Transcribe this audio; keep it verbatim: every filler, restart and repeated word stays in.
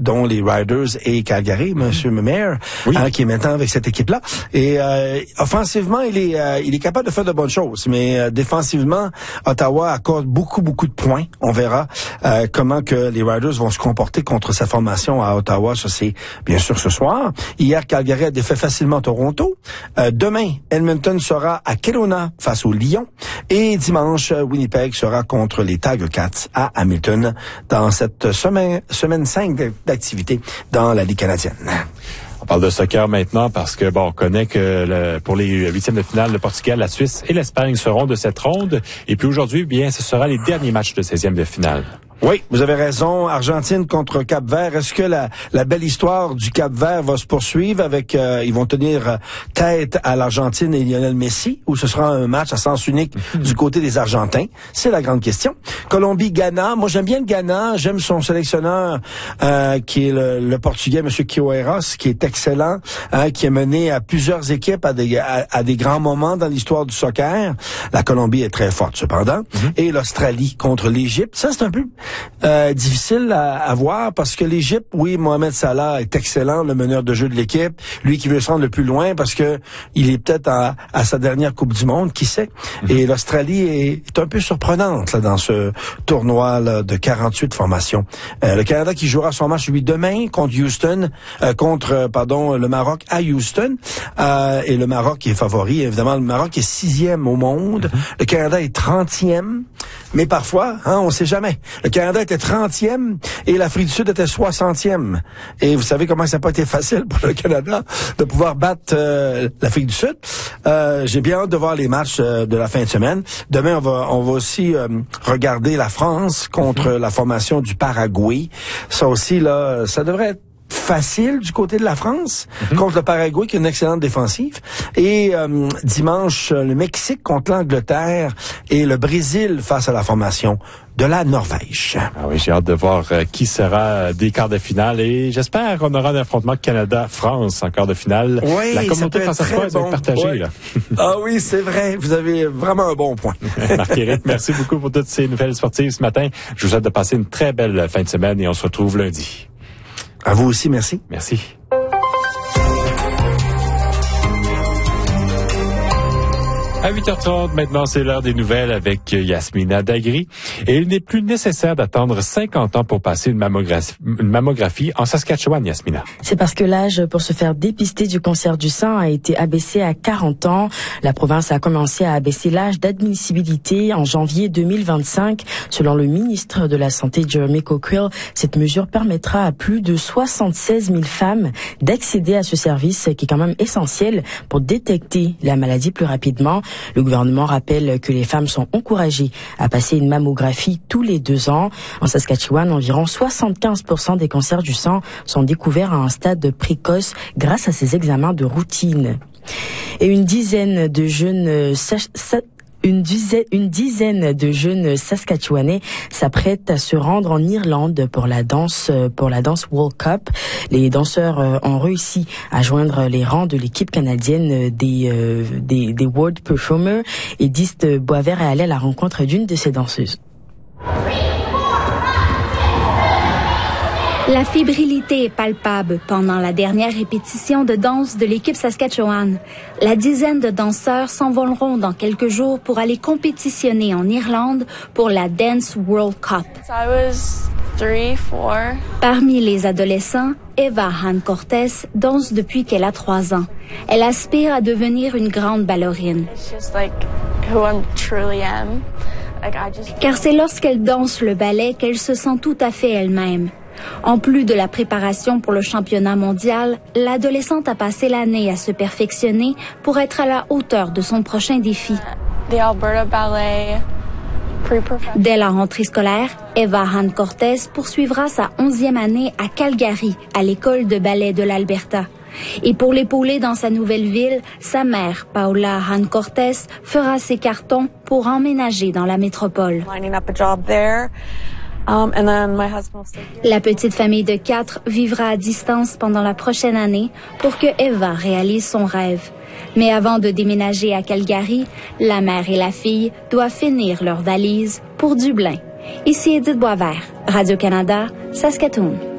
dont les Riders et Calgary, mm-hmm. Monsieur Maire, oui. hein, qui est maintenant avec cette équipe-là. Et euh, offensivement, il est euh, il est capable de faire de bonnes choses, mais euh, défensivement, Ottawa accorde beaucoup beaucoup de points. On verra euh, comment que les Riders vont se comporter contre sa formation à Ottawa. Ça, c'est bien sûr ce soir. Hier, Calgary a défait facilement Toronto. Euh, demain, Edmonton sera à Kelowna face au Lions. Et dimanche, Winnipeg sera contre les Tiger Cats à Hamilton dans cette semaine, semaine cinq d'activité dans la Ligue canadienne. On parle de soccer maintenant parce que bon, on connaît que le, pour les huitièmes de finale, le Portugal, la Suisse et l'Espagne seront de cette ronde. Et puis aujourd'hui, bien, ce sera les derniers matchs de seizième de finale. Oui, vous avez raison. Argentine contre Cap-Vert. Est-ce que la, la belle histoire du Cap-Vert va se poursuivre avec, euh, ils vont tenir tête à l'Argentine et Lionel Messi, ou ce sera un match à sens unique du côté des Argentins? C'est la grande question. Colombie-Ghana. Moi, j'aime bien le Ghana. J'aime son sélectionneur, euh, qui est le, le Portugais, M. Queiroz, qui est excellent, hein, qui a mené à plusieurs équipes à des, à, à des grands moments dans l'histoire du soccer. La Colombie est très forte, cependant. Mm-hmm. Et l'Australie contre l'Égypte. Ça, c'est un peu Euh, difficile à, à voir parce que l'Égypte, oui, Mohamed Salah est excellent, le meneur de jeu de l'équipe, lui qui veut se rendre le plus loin parce que il est peut-être à, à sa dernière Coupe du Monde, qui sait. Mm-hmm. Et l'Australie est, est un peu surprenante là, dans ce tournoi là, de quarante-huit formations. Euh, le Canada qui jouera son match lui demain contre Houston, euh, contre euh, pardon le Maroc à Houston, euh, et le Maroc est favori. Évidemment, le Maroc est sixième au monde, mm-hmm. Le Canada est trentième, mais parfois, hein, on sait jamais. Le Canada était trentième et l'Afrique du Sud était soixantième. Et vous savez comment ça n'a pas été facile pour le Canada de pouvoir battre euh, l'Afrique du Sud. Euh, j'ai bien hâte de voir les matchs euh, de la fin de semaine. Demain, on va, on va aussi euh, regarder la France contre mm-hmm. la formation du Paraguay. Ça aussi, là, ça devrait être facile du côté de la France mm-hmm. contre le Paraguay qui a une excellente défensive. Et euh, dimanche, le Mexique contre l'Angleterre et le Brésil face à la formation de la Norvège. Ah oui, j'ai hâte de voir euh, qui sera des quarts de finale et j'espère qu'on aura un affrontement Canada-France en quart de finale. Oui, la communauté française bon. va être partagée. Ouais. Là. Ah oui, c'est vrai. Vous avez vraiment un bon point. Marc-Éric, merci beaucoup pour toutes ces nouvelles sportives ce matin. Je vous souhaite de passer une très belle fin de semaine et on se retrouve lundi. À vous aussi, merci. Merci. À huit heures trente, maintenant, c'est l'heure des nouvelles avec Yasmina Dagri. Et il n'est plus nécessaire d'attendre cinquante ans pour passer une mammographie, une mammographie en Saskatchewan, Yasmina. C'est parce que l'âge pour se faire dépister du cancer du sein a été abaissé à quarante ans. La province a commencé à abaisser l'âge d'admissibilité en janvier deux mille vingt-cinq. Selon le ministre de la Santé, Jeremy Cockerill, cette mesure permettra à plus de soixante-seize mille femmes d'accéder à ce service qui est quand même essentiel pour détecter la maladie plus rapidement. Le gouvernement rappelle que les femmes sont encouragées à passer une mammographie tous les deux ans. En Saskatchewan, environ soixante-quinze pour cent des cancers du sang sont découverts à un stade précoce grâce à ces examens de routine. Et une dizaine de jeunes sach- sa- Une dizaine, une dizaine de jeunes Saskatchewanais s'apprêtent à se rendre en Irlande pour la danse, pour la danse World Cup. Les danseurs ont réussi à joindre les rangs de l'équipe canadienne des, euh, des, des World Performers. Et Dist Boisvert est allé à la rencontre d'une de ces danseuses. La fébrilité est palpable pendant la dernière répétition de danse de l'équipe Saskatchewan. La dizaine de danseurs s'envoleront dans quelques jours pour aller compétitionner en Irlande pour la Dance World Cup. So I was three, four. Parmi les adolescents, Eva Han-Cortez danse depuis qu'elle a trois ans. Elle aspire à devenir une grande ballerine. It's just like who I truly am. Like I just... Car c'est lorsqu'elle danse le ballet qu'elle se sent tout à fait elle-même. En plus de la préparation pour le championnat mondial, l'adolescente a passé l'année à se perfectionner pour être à la hauteur de son prochain défi. The Alberta Ballet pre-professional. Dès la rentrée scolaire, Eva Han-Cortez poursuivra sa onzième année à Calgary, à l'école de ballet de l'Alberta. Et pour l'épauler dans sa nouvelle ville, sa mère, Paula Han-Cortez, fera ses cartons pour emménager dans la métropole. Lining up a job there. Um, and then my husband will stay here. La petite famille de quatre vivra à distance pendant la prochaine année pour que Eva réalise son rêve. Mais avant de déménager à Calgary, la mère et la fille doivent finir leurs valises pour Dublin. Ici Edith Boisvert, Radio-Canada, Saskatoon.